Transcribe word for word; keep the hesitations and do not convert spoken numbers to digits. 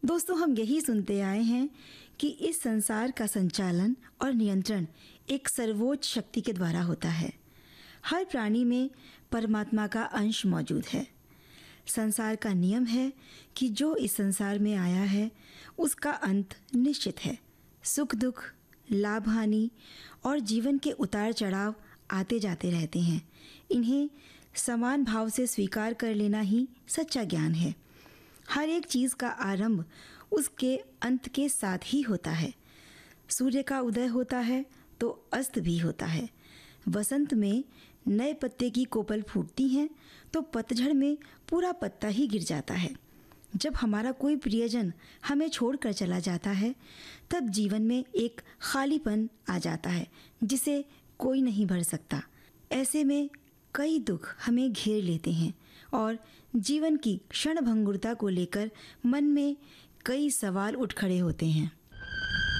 दोस्तों, हम यही सुनते आए हैं कि इस संसार का संचालन और नियंत्रण एक सर्वोच्च शक्ति के द्वारा होता है। हर प्राणी में परमात्मा का अंश मौजूद है। संसार का नियम है कि जो इस संसार में आया है उसका अंत निश्चित है। सुख दुख, लाभ हानि और जीवन के उतार चढ़ाव आते जाते रहते हैं। इन्हें समान भाव से स्वीकार कर लेना ही सच्चा ज्ञान है। हर एक चीज़ का आरंभ उसके अंत के साथ ही होता है। सूर्य का उदय होता है तो अस्त भी होता है। वसंत में नए पत्ते की कोपल फूटती हैं तो पतझड़ में पूरा पत्ता ही गिर जाता है। जब हमारा कोई प्रियजन हमें छोड़कर चला जाता है तब जीवन में एक खालीपन आ जाता है जिसे कोई नहीं भर सकता। ऐसे में कई दुख हमें घेर लेते हैं और जीवन की क्षणभंगुरता को लेकर मन में कई सवाल उठ खड़े होते हैं।